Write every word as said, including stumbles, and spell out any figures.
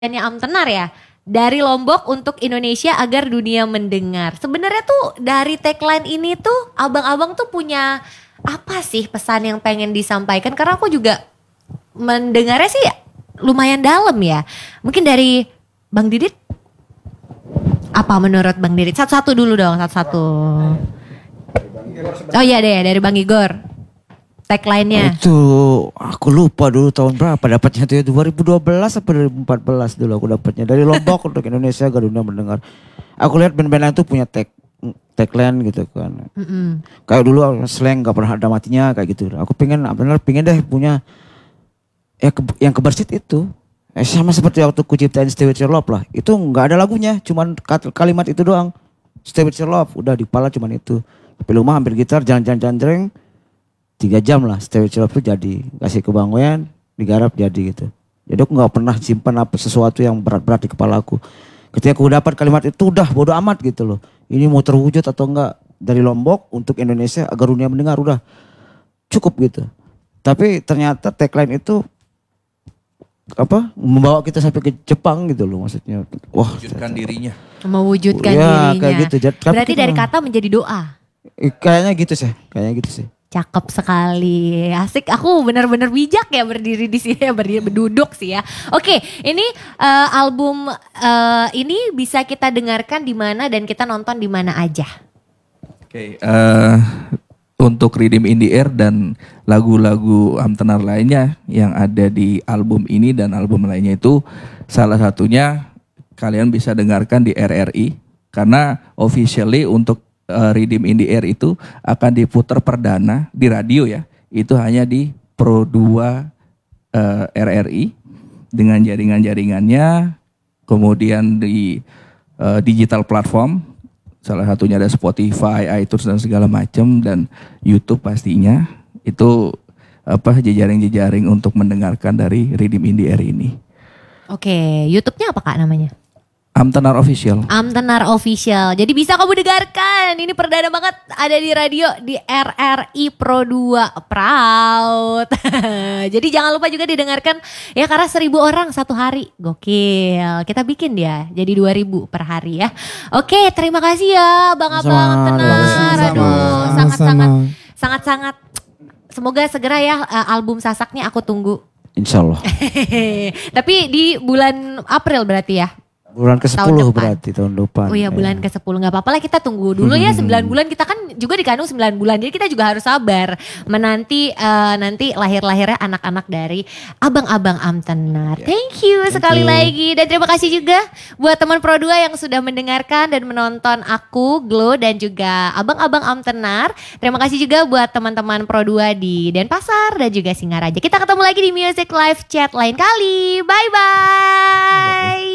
Am Tenar ya, dari Lombok untuk Indonesia agar dunia mendengar. Sebenarnya tuh dari tagline ini tuh abang-abang tuh punya apa sih pesan yang pengen disampaikan? Karena aku juga mendengarnya sih lumayan dalam ya. Mungkin dari Bang Didit, apa menurut Bang Didit? Satu-satu dulu dong, satu-satu. Oh iya deh, dari Bang Igor. Tagline-nya. Itu aku lupa dulu tahun berapa dapatnya itu ya, dua ribu dua belas atau dua ribu empat belas dulu aku dapatnya dari Lombok untuk Indonesia agar dunia mendengar. Aku lihat band-band lain tuh punya tag tagline gitu kan. Mm-mm. Kayak dulu slang gak pernah ada matinya kayak gitu. Aku pengen benar pengen deh punya ya ke, yang kebersit itu. Eh, sama seperti waktu ku ciptain Stay With Your Love lah. Itu gak ada lagunya, cuman kalimat itu doang. Stay With Your Love, udah di kepala cuman itu. Tapi rumah hampir gitar, jalan-jalan-jalan tiga jam lah Stay With Your Love itu jadi. Kasih ke Bang Wen, digarap jadi gitu. Jadi aku gak pernah simpan apa sesuatu yang berat-berat di kepala aku. Ketika aku dapat kalimat itu udah bodo amat gitu loh. Ini mau terwujud atau enggak dari Lombok untuk Indonesia agar dunia mendengar udah cukup gitu. Tapi ternyata tagline itu apa membawa kita sampai ke Jepang gitu loh maksudnya. Wah, mewujudkan dirinya. Mewujudkan ya, dirinya. Kayak gitu. Berarti dari kata menjadi doa. Kayaknya gitu sih, kayaknya gitu sih. Cakep sekali, asik. Aku benar-benar bijak ya berdiri di sini, ya berdiri berduduk sih ya. Oke, ini uh, album uh, ini bisa kita dengarkan di mana dan kita nonton di mana aja. Oke, uh, untuk Redeem in the Air dan lagu-lagu Am Tenar lainnya yang ada di album ini dan album lainnya itu salah satunya kalian bisa dengarkan di R R I karena officially untuk Uh, Redeem in the Air itu akan diputar perdana di radio ya. Itu hanya di Pro dua uh, R R I dengan jaringan-jaringannya. Kemudian di uh, digital platform. Salah satunya ada Spotify, iTunes dan segala macam. Dan YouTube pastinya. Itu apa jejaring-jejaring untuk mendengarkan dari Redeem in the Air ini. Oke, YouTube-nya apa Kak namanya? Am Tenar Official. Am Tenar Official. Jadi bisa kamu dengarkan. Ini perdana banget ada di radio di R R I Pro dua. Proud. Jadi jangan lupa juga didengarkan ya karena seribu orang satu hari. Gokil. Kita bikin dia jadi dua ribu per hari ya. Oke, terima kasih ya Bang Abang Am Tenar. Aduh, sangat-sangat sangat-sangat semoga segera ya album Sasaknya aku tunggu. Insya Allah. Tapi di bulan April berarti ya. Bulan ke sepuluh berarti tahun depan. Oh iya bulan ke sepuluh gak apa-apa lah kita tunggu dulu ya sembilan bulan. Kita kan juga dikandung sembilan bulan. Jadi kita juga harus sabar menanti uh, nanti lahir-lahirnya anak-anak dari abang-abang Am Tenar. Yeah. Thank you Thank sekali you. lagi. Dan terima kasih juga buat teman Pro dua yang sudah mendengarkan dan menonton aku, Glow dan juga abang-abang Am Tenar. Terima kasih juga buat teman-teman Pro dua di Denpasar dan juga Singaraja. Kita ketemu lagi di Music Live Chat lain kali. Bye-bye.